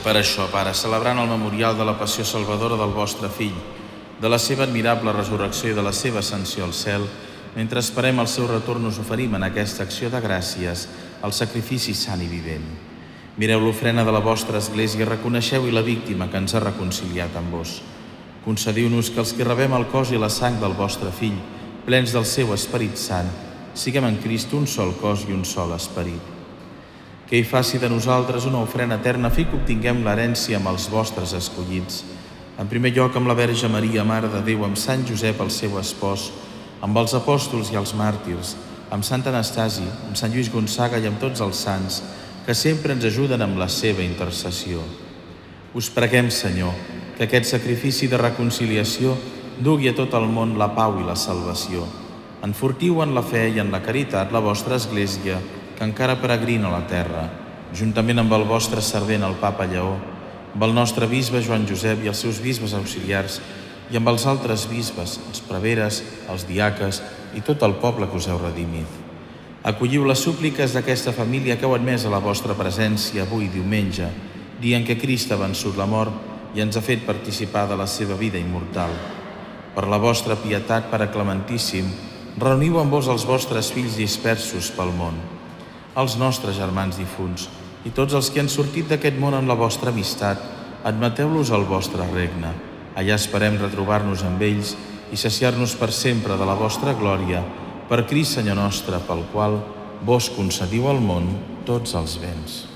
Per això, Pare, celebrant el memorial de la passió salvadora del vostre Fill, de la seva admirable resurrecció i de la seva ascensió al cel, mentre esperem el seu retorn us oferim en aquesta acció de gràcies el sacrifici sant i vivent. Mireu l'ofrena de la vostra Església i reconeixeu-hi la víctima que ens ha reconciliat amb vos. Concediu-nos que els que rebem el cos i la sang del vostre Fill, plens del seu Esperit Sant, siguem en Crist un sol cos i un sol esperit. Que ell faci de nosaltres una ofrena eterna, fi que obtinguem l'herència amb els vostres escollits. En primer lloc amb la Verge Maria, Mare de Déu, amb Sant Josep, el seu espòs, amb els apòstols i els màrtirs, amb Sant Anastasi, amb Sant Lluís Gonçaga i amb tots els sants, que sempre ens ajuden amb la seva intercessió. Us preguem, Senyor, que aquest sacrifici de reconciliació dugui a tot el món la pau i la salvació. Enfortiu en la fe i en la caritat la vostra Església, que encara peregrina a la terra, juntament amb el vostre servent, el Papa Lleó, amb el nostre bisbe Joan Josep i els seus bisbes auxiliars, i amb els altres bisbes, els preveres, els diaques i tot el poble que us heu redimit. Acolliu les súpliques d'aquesta família que heu admès a la vostra presència avui diumenge, dia en què Crist ha vençut la mort i ens ha fet participar de la seva vida immortal. Per la vostra pietat, Pare Clementíssim, reuniu amb vos els vostres fills dispersos pel món, els nostres germans difunts i tots els que han sortit d'aquest món en la vostra amistat, admeteu-los al vostre regne. Allà esperem retrobar-nos amb ells i saciar-nos per sempre de la vostra glòria, per Crist Senyor nostre, pel qual vos concediu al món tots els béns.